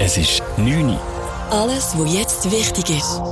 Es ist 9 Uhr. Alles, was jetzt wichtig ist.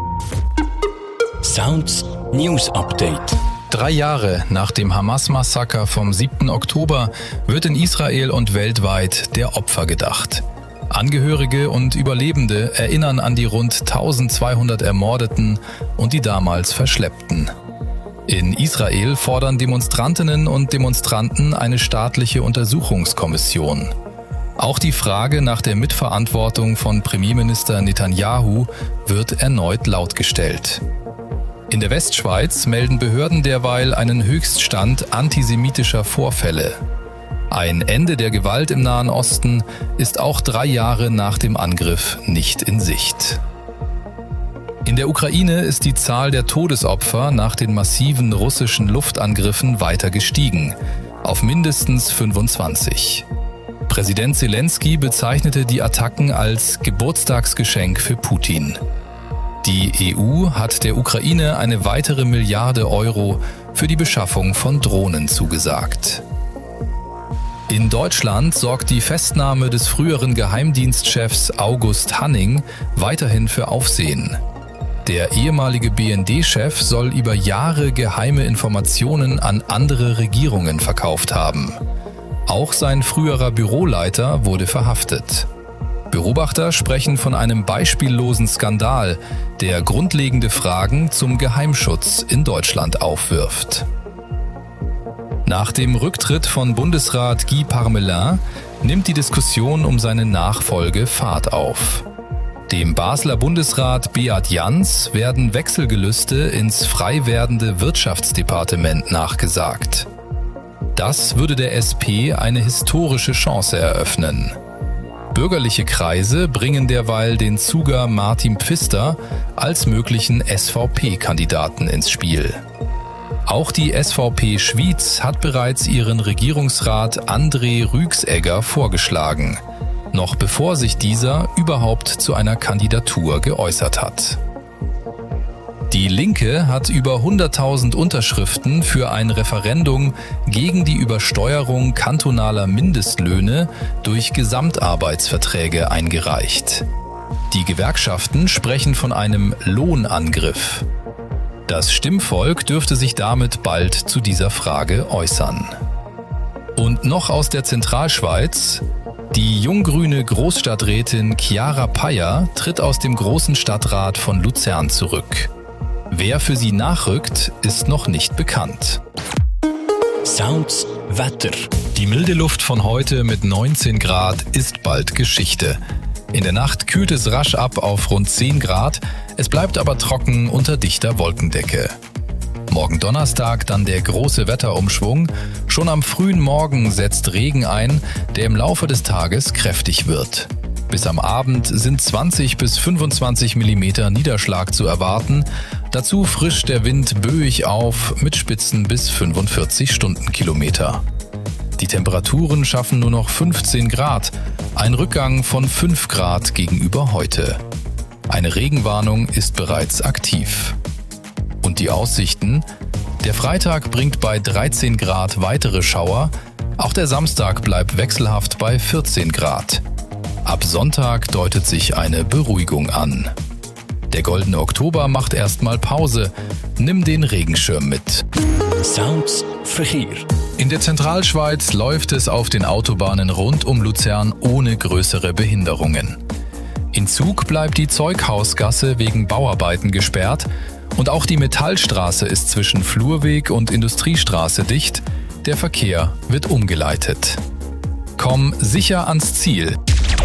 Sounds News Update. 3 Jahre nach dem Hamas-Massaker vom 7. Oktober wird in Israel und weltweit der Opfer gedacht. Angehörige und Überlebende erinnern an die rund 1200 Ermordeten und die damals Verschleppten. In Israel fordern Demonstrantinnen und Demonstranten eine staatliche Untersuchungskommission. Auch die Frage nach der Mitverantwortung von Premierminister Netanyahu wird erneut laut gestellt. In der Westschweiz melden Behörden derweil einen Höchststand antisemitischer Vorfälle. Ein Ende der Gewalt im Nahen Osten ist auch 3 Jahre nach dem Angriff nicht in Sicht. In der Ukraine ist die Zahl der Todesopfer nach den massiven russischen Luftangriffen weiter gestiegen, auf mindestens 25. Präsident Zelensky bezeichnete die Attacken als Geburtstagsgeschenk für Putin. Die EU hat der Ukraine eine weitere Milliarde Euro für die Beschaffung von Drohnen zugesagt. In Deutschland sorgt die Festnahme des früheren Geheimdienstchefs August Hanning weiterhin für Aufsehen. Der ehemalige BND-Chef soll über Jahre geheime Informationen an andere Regierungen verkauft haben. Auch sein früherer Büroleiter wurde verhaftet. Beobachter sprechen von einem beispiellosen Skandal, der grundlegende Fragen zum Geheimschutz in Deutschland aufwirft. Nach dem Rücktritt von Bundesrat Guy Parmelin nimmt die Diskussion um seine Nachfolge Fahrt auf. Dem Basler Bundesrat Beat Jans werden Wechselgelüste ins frei werdende Wirtschaftsdepartement nachgesagt. Das würde der SP eine historische Chance eröffnen. Bürgerliche Kreise bringen derweil den Zuger Martin Pfister als möglichen SVP-Kandidaten ins Spiel. Auch die SVP Schwyz hat bereits ihren Regierungsrat André Rüegsegger vorgeschlagen, noch bevor sich dieser überhaupt zu einer Kandidatur geäußert hat. Die Linke hat über 100.000 Unterschriften für ein Referendum gegen die Übersteuerung kantonaler Mindestlöhne durch Gesamtarbeitsverträge eingereicht. Die Gewerkschaften sprechen von einem Lohnangriff. Das Stimmvolk dürfte sich damit bald zu dieser Frage äußern. Und noch aus der Zentralschweiz: Die junggrüne Großstadträtin Chiara Payer tritt aus dem Großen Stadtrat von Luzern zurück. Wer für sie nachrückt, ist noch nicht bekannt. Sounds Wetter. Die milde Luft von heute mit 19 Grad ist bald Geschichte. In der Nacht kühlt es rasch ab auf rund 10 Grad, es bleibt aber trocken unter dichter Wolkendecke. Morgen Donnerstag dann der große Wetterumschwung. Schon am frühen Morgen setzt Regen ein, der im Laufe des Tages kräftig wird. Bis am Abend sind 20 bis 25 mm Niederschlag zu erwarten. Dazu frischt der Wind böig auf mit Spitzen bis 45 Stundenkilometer. Die Temperaturen schaffen nur noch 15 Grad, ein Rückgang von 5 Grad gegenüber heute. Eine Regenwarnung ist bereits aktiv. Und die Aussichten? Der Freitag bringt bei 13 Grad weitere Schauer, auch der Samstag bleibt wechselhaft bei 14 Grad. Ab Sonntag deutet sich eine Beruhigung an. Der goldene Oktober macht erstmal Pause. Nimm den Regenschirm mit. Sounds Verkehr. In der Zentralschweiz läuft es auf den Autobahnen rund um Luzern ohne größere Behinderungen. In Zug bleibt die Zeughausgasse wegen Bauarbeiten gesperrt und auch die Metallstraße ist zwischen Flurweg und Industriestraße dicht. Der Verkehr wird umgeleitet. Komm sicher ans Ziel.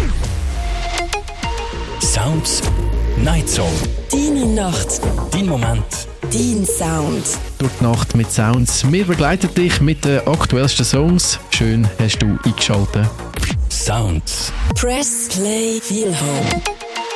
Sounds Night Song. Deine Nacht, Dein Moment. dein Sound. Durch die Nacht mit Sounds. Wir begleiten dich mit den aktuellsten Songs. Schön hast du eingeschaltet. Sounds. Press Play Feel Home.